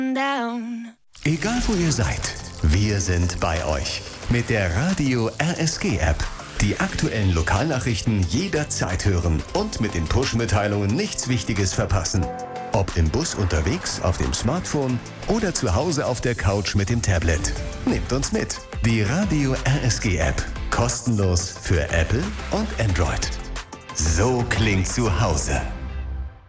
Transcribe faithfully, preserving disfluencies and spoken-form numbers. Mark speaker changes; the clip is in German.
Speaker 1: down.
Speaker 2: Egal wo ihr seid, wir sind bei euch. Mit der Radio R S G-App. Die aktuellen Lokalnachrichten jederzeit hören und mit den Push-Mitteilungen nichts Wichtiges verpassen. Ob im Bus unterwegs, auf dem Smartphone oder zu Hause auf der Couch mit dem Tablet. Nehmt uns mit. Die Radio R S G-App. Kostenlos für Apple und Android. So klingt zu Hause.